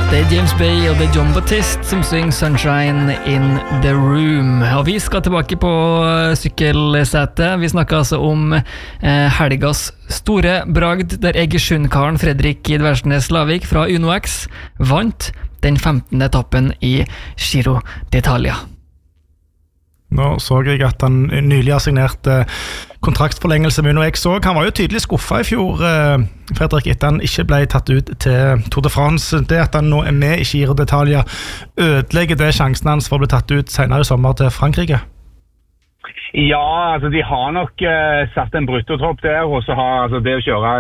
Det James Bay og det John Batiste som synger Sunshine in the Room. Og vi skal tilbake på sykkelsetet. Vi snakker altså om helgas store bragd, der Egersund-karen Fredrik Idversnes Lavik fra UnoX vant den 15. etappen i Giro d'Italia. Nå så jeg at han nylig har signert kontraktforlengelse med UnoX. Han var jo tydelig skuffet i fjor, Fredrik, etter han ikke ble tatt ut til Tour de France. Det at han nå er med i Giro d'Italia, ødelegger det sjansen hans for å bli tatt ut senere i sommer til Frankrike? Ja, altså de har nok satt en bruttotropp der, og så har altså, det å kjøre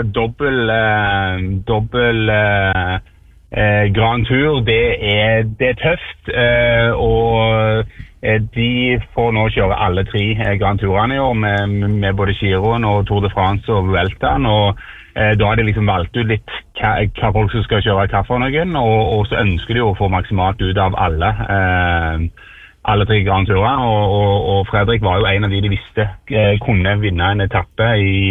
dobbel Grand Tour, det er tøft, og de får nå kjøre alle 3 Grand Tourene i år med både Giroen og Tour de France og Vueltaen, og da har de liksom valgt ut litt hva folk som skal kjøre hva for noen, og så ønsker de å få maksimalt ut av alle 3 Grand Tourer, og Fredrik var jo en av de visste kunne vinne en etappe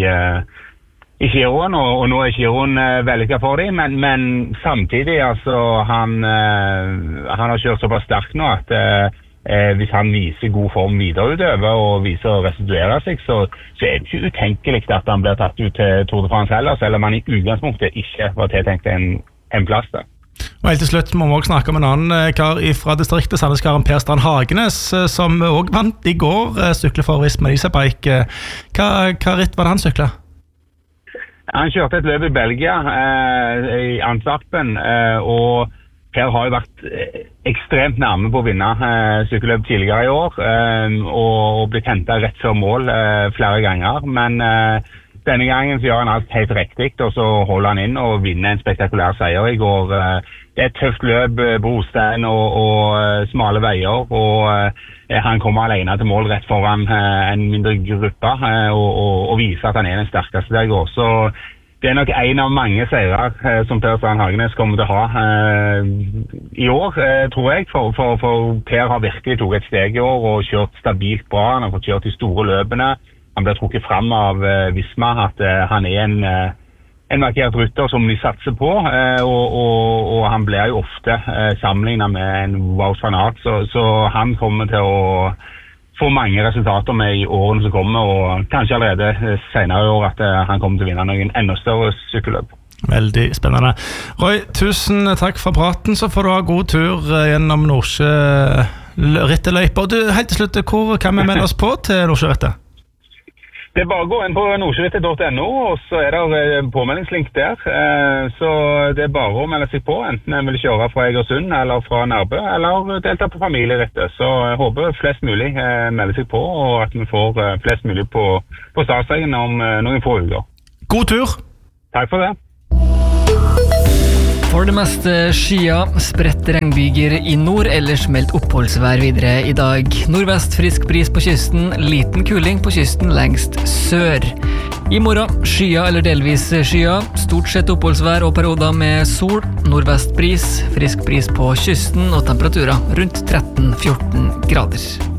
i Giroen, og nå er Giroen vellykket for dem, men samtidig, altså, han har kjørt såpass sterkt nå at hvis han viser god form videreutøver og viser å restituere seg, så er det ikke utenkelig at han blir tatt ut til Tour de France heller, selv om han i utgangspunktet ikke var tiltenkt en plass der. Og helt til slutt må vi også snakke om en annen kar fra distriktet, Sandneskaren Per Strand Hagenes, som også vant i går sykler for Visma Leasebike. Hva ritt var det han syklet? Han kjørte et løp i Belgia, i Antwerpen, og Per har jo vært ekstremt nærme på å vinne sykkelløp tidligere i år, og blitt hentet rett før mål flere ganger, men denne gangen så gjør han alt helt riktig, og så holder han inn og vinner en spektakulær seier i går. Det er et tøft løp, brostein og smale veier, og han kommer alene til mål rett foran en mindre gruppe, og viser at han er den sterkeste der i går. Så det er nok en av mange seirer som Per Strand Hagenes kommer til å ha i år, tror jeg, for Per har virkelig tog et steg i år og kjørt stabilt bra. Han har fått kjørt de store løpene. Han blir trukket frem av Visma at han er en markert rytter som de satser på, og han blir jo ofte sammenlignet med en Wout van Aert, så han kommer til å få mange resultater med i årene som kommer, og kanskje allerede senere i år at han kommer til å vinne noen enda større sykkelløp. Veldig spennende. Roy, tusen takk for praten, så får du ha god tur gjennom Nordsjø ritteløyper. Du, helt til slutt, hvor kan vi melde oss på til Nordsjø rittet? Det er bare å gå inn på nordsjørittet.no, og så er det påmeldingslink der. Så det er bare å melde seg på, enten jeg vil kjøre fra Egersund eller fra Nærbø, eller delta på familierittet. Så jeg håper flest mulig melder seg på, og at vi får flest mulig på startstreken om noen få uker. God tur! Takk for det! For det meste skya, spredt regnbyger i nord, ellers meldt oppholdsvær videre i dag. Nordvest frisk bris på kysten, liten kuling på kysten lengst sør. I morgen skya eller delvis skya, stort sett oppholdsvær og perioder med sol, nordvest bris, frisk bris på kysten og temperaturer rundt 13-14 grader.